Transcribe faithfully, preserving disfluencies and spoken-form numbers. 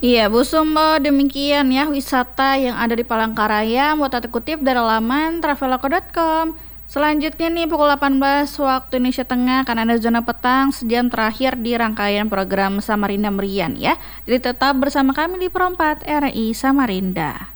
Iya, Bu Sumbo, demikian ya wisata yang ada di Palangkaraya. Mau tata kutip dari laman traveloka dot com. Selanjutnya nih pukul delapan belas waktu Indonesia Tengah akan ada zona petang sejam terakhir di rangkaian program Samarinda Merian ya. Jadi tetap bersama kami di Perempat R I Samarinda.